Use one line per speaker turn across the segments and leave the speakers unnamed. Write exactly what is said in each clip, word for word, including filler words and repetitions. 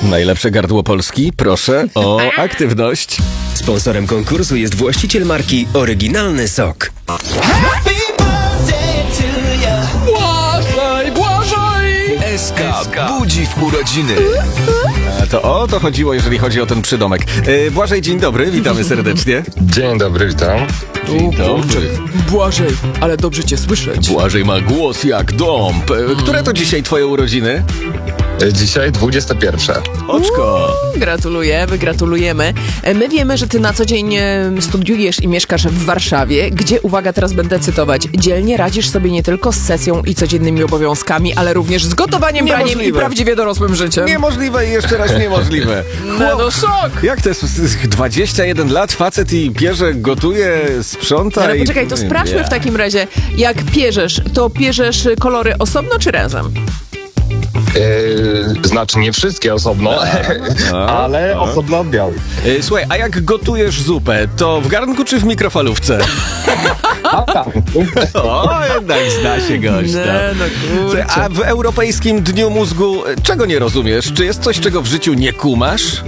Najlepsze gardło Polski, proszę o aktywność.
Sponsorem konkursu jest właściciel marki Oryginalny Sok.
Błażej, Błażej!
S K budzi w urodziny.
A to o to chodziło, jeżeli chodzi o ten przydomek. E, Błażej, dzień dobry, witamy serdecznie.
Dzień dobry, witam.
Dzień dobry.
Błażej, ale dobrze cię słyszeć.
Błażej ma głos jak dąb. E, Które to dzisiaj twoje urodziny?
Dzisiaj dwudzieste pierwsze.
Oczko.
Gratulujemy, gratulujemy. My wiemy, że ty na co dzień e, studiujesz i mieszkasz w Warszawie, gdzie, uwaga, teraz będę cytować, dzielnie radzisz sobie nie tylko z sesją i codziennymi obowiązkami, ale również z gotowaniem, braniem i
Niemożliwe.
prawdziwie dorosłym życiem.
Niemożliwe i jeszcze raz niemożliwe.
No, no szok!
Jak to jest? dwadzieścia jeden lat, facet i pierze, gotuje, sprząta
Ale
i...
poczekaj, to sprawdźmy
Nie.
w takim razie, jak pierzesz, to pierzesz kolory osobno czy razem?
Yy, znaczy nie wszystkie osobno, ale
a.
osobno od białych.
E, Słuchaj, a jak gotujesz zupę, to w garnku czy w mikrofalówce? O, jednak zna się gość.
Nie,
No.
no kurczę.
A w Europejskim Dniu Mózgu e, czego nie rozumiesz? Czy jest coś, czego w życiu nie kumasz?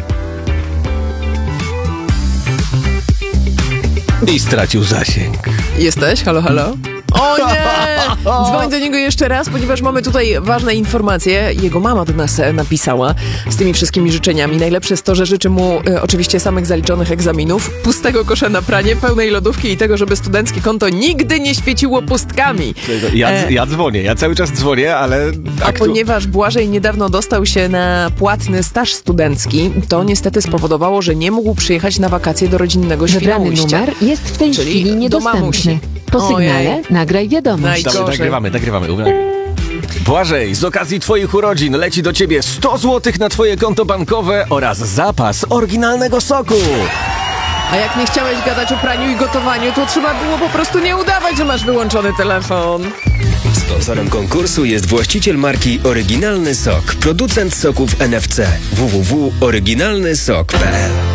I stracił zasięg.
Jesteś? Halo, halo? O nie! Dzwoń do niego jeszcze raz, ponieważ mamy tutaj ważne informacje. Jego mama do nas e, napisała z tymi wszystkimi życzeniami. Najlepsze jest to, że życzy mu e, oczywiście samych zaliczonych egzaminów, pustego kosza na pranie, pełnej lodówki i tego, żeby studenckie konto nigdy nie świeciło pustkami.
Ja,
E,
ja dzwonię, ja cały czas dzwonię, ale...
A
aktu-
ponieważ Błażej niedawno dostał się na płatny staż studencki, to niestety spowodowało, że nie mógł przyjechać na wakacje do rodzinnego
Wybrany
Świnoujścia.
numer jest w tej
Czyli
chwili
do
niedostępny.
mamusi.
Po sygnale
Ojej.
nagraj wiadomość.
Naj-
Dobra,
Gorzej.
nagrywamy, nagrywamy. Uwaga. Błażej, z okazji twoich urodzin leci do ciebie sto złotych na twoje konto bankowe oraz zapas oryginalnego soku.
A jak nie chciałeś gadać o praniu i gotowaniu, to trzeba było po prostu nie udawać, że masz wyłączony telefon.
Sponsorem konkursu jest właściciel marki Oryginalny Sok. Producent soków N F C. w w w kropka oryginalny sok kropka p l